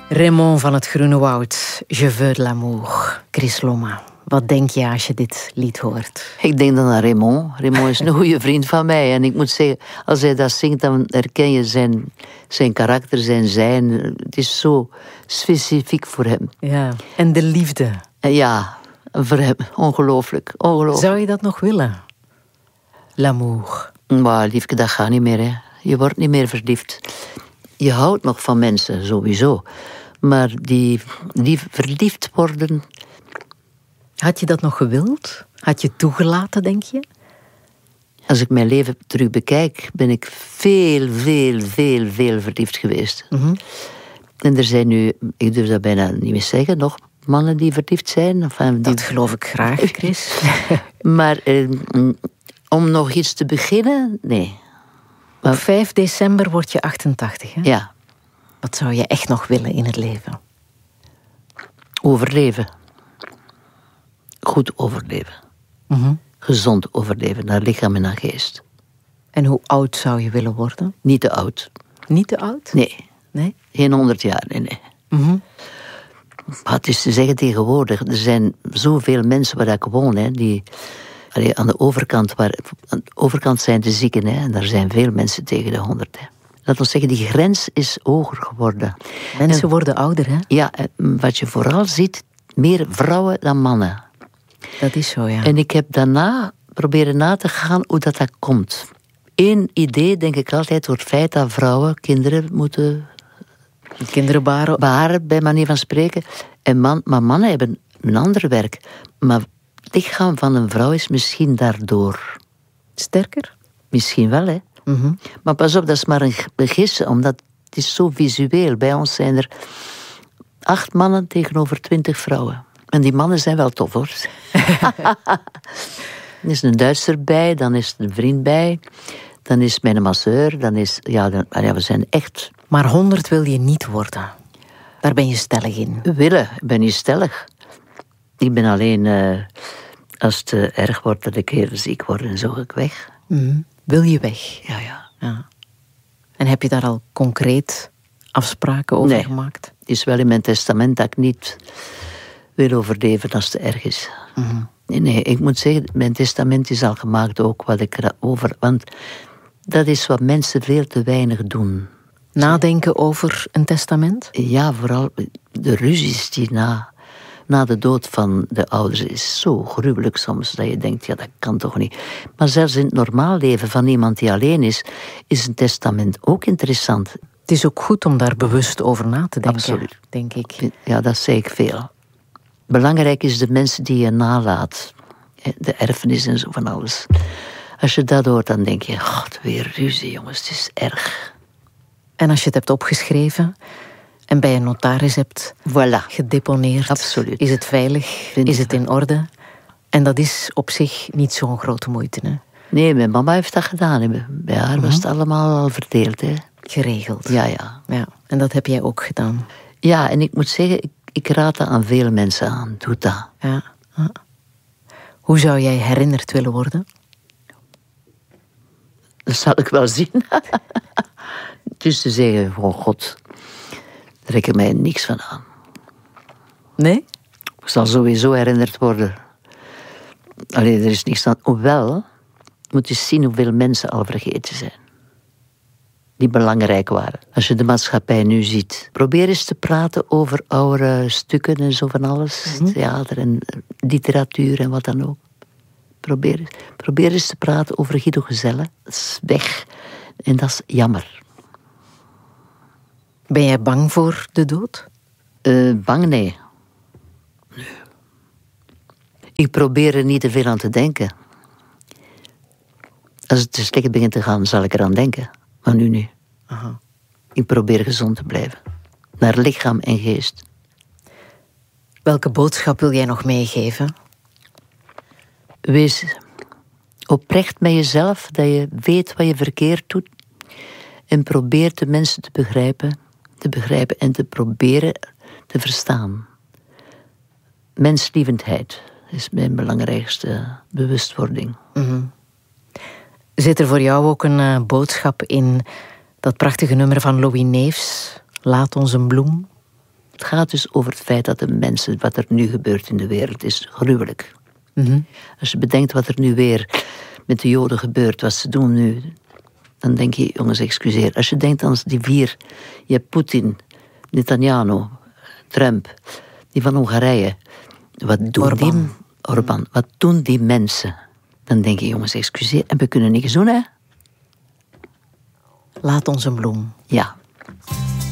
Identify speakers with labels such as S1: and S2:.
S1: Raymond van het Groene Woud, Je veux de l'amour. Chris Lomma, wat denk je als je dit lied hoort?
S2: Ik denk dan aan Raymond. Raymond is een goede vriend van mij. En ik moet zeggen, als hij dat zingt, dan herken je zijn karakter, zijn. Het is zo specifiek voor hem.
S1: Ja, en de liefde.
S2: Ja, voor hem. Ongelooflijk.
S1: Zou je dat nog willen? L'amour.
S2: Maar liefje, dat gaat niet meer. Hè. Je wordt niet meer verliefd. Je houdt nog van mensen, sowieso. Maar die verliefd worden...
S1: Had je dat nog gewild? Had je toegelaten, denk je?
S2: Als ik mijn leven terug bekijk, ben ik veel verliefd geweest.
S1: Mm-hmm.
S2: En er zijn nu, ik durf dat bijna niet meer zeggen, nog mannen die verliefd zijn. Enfin,
S1: dat geloof ik graag, Chris.
S2: Maar om nog iets te beginnen, nee.
S1: Op 5 december word je 88, hè?
S2: Ja.
S1: Wat zou je echt nog willen in het leven?
S2: Overleven. Goed overleven.
S1: Mm-hmm.
S2: Gezond overleven, naar lichaam en naar geest.
S1: En hoe oud zou je willen worden?
S2: Niet te oud.
S1: Niet te oud?
S2: Nee? Geen 100 jaar, nee.
S1: Mm-hmm.
S2: Maar het is te zeggen tegenwoordig, er zijn zoveel mensen waar ik woon, hè, die... aan de overkant zijn de zieken, hè, en daar zijn veel mensen tegen de 100. Hè. Laat ons zeggen, die grens is hoger geworden.
S1: Mensen worden ouder, hè?
S2: Ja, wat je vooral ziet, meer vrouwen dan mannen.
S1: Dat is zo, ja.
S2: En ik heb daarna proberen na te gaan hoe dat komt. Eén idee, denk ik altijd, door het feit dat vrouwen kinderen moeten...
S1: Kinderen
S2: baren, bij manier van spreken. Maar mannen hebben een ander werk. Maar het lichaam van een vrouw is misschien daardoor...
S1: sterker?
S2: Misschien wel, hè.
S1: Mm-hmm.
S2: Maar pas op, dat is maar een gissen, omdat het is zo visueel. Bij ons zijn er 8 mannen tegenover 20 vrouwen. En die mannen zijn wel tof, hoor. Er is een Duitser bij, dan is er een vriend bij, dan is mijn masseur, dan is... we zijn echt...
S1: Maar 100 wil je niet worden. Daar ben je stellig in.
S2: Ik ben niet stellig. Ik ben alleen... als het erg wordt, dat ik heel ziek word en zo ga ik weg.
S1: Mm. Wil je weg?
S2: Ja.
S1: En heb je daar al concreet afspraken over gemaakt?
S2: Het is wel in mijn testament dat ik niet wil overleven als het erg is.
S1: Mm-hmm.
S2: Nee, ik moet zeggen, mijn testament is al gemaakt ook wat ik erover... Want dat is wat mensen veel te weinig doen.
S1: Nadenken over een testament?
S2: Ja, vooral de ruzies die na de dood van de ouders is zo gruwelijk soms, dat je denkt, ja, dat kan toch niet. Maar zelfs in het normaal leven van iemand die alleen is een testament ook interessant.
S1: Het is ook goed om daar bewust over na te denken,
S2: absoluut,
S1: denk ik.
S2: Ja, dat zeg ik veel. Belangrijk is de mensen die je nalaat. De erfenis en zo van alles. Als je dat hoort, dan denk je, god, weer ruzie, jongens, het is erg.
S1: En als je het hebt opgeschreven en bij een notaris hebt gedeponeerd,
S2: absoluut.
S1: Is het veilig? Is het in orde? En dat is op zich niet zo'n grote moeite, hè?
S2: Nee, mijn mama heeft dat gedaan. Bij haar was het allemaal al verdeeld, hè.
S1: Geregeld.
S2: Ja.
S1: En dat heb jij ook gedaan.
S2: Ja, en ik moet zeggen, ik raad dat aan veel mensen aan. Doe dat.
S1: Ja. Hoe zou jij herinnerd willen worden?
S2: Dat zal ik wel zien. Dus te zeggen, oh god, daar trek ik mij niks van aan.
S1: Nee?
S2: Ik zal sowieso herinnerd worden. Alleen, er is niks aan. Hoewel, moet je zien hoeveel mensen al vergeten zijn. Die belangrijk waren. Als je de maatschappij nu ziet. Probeer eens te praten over oude stukken en zo van alles. Mm-hmm. Theater en literatuur en wat dan ook. Probeer eens te praten over Guido Gezelle. Dat is weg. En dat is jammer.
S1: Ben jij bang voor de dood?
S2: Bang, nee. Ik probeer er niet te veel aan te denken. Als het te slecht begint te gaan, zal ik eraan denken. Maar nu niet.
S1: Aha.
S2: Ik probeer gezond te blijven. Naar lichaam en geest.
S1: Welke boodschap wil jij nog meegeven?
S2: Wees oprecht met jezelf, dat je weet wat je verkeerd doet. En probeer de mensen te begrijpen en te proberen te verstaan. Menslievendheid is mijn belangrijkste bewustwording.
S1: Mm-hmm. Zit er voor jou ook een boodschap in dat prachtige nummer van Louis Neefs, Laat ons een bloem?
S2: Het gaat dus over het feit dat de mensen, wat er nu gebeurt in de wereld, is gruwelijk.
S1: Mm-hmm.
S2: Als je bedenkt wat er nu weer met de Joden gebeurt, wat ze doen nu, dan denk je, jongens, excuseer. Als je denkt aan die 4, je hebt Poetin, Netanyahu, Trump, die van Hongarije. Wat doen Orbán, wat doen die mensen? Dan denk je, jongens, excuseer. En we kunnen niks doen, hè?
S1: Laat ons een bloem.
S2: Ja.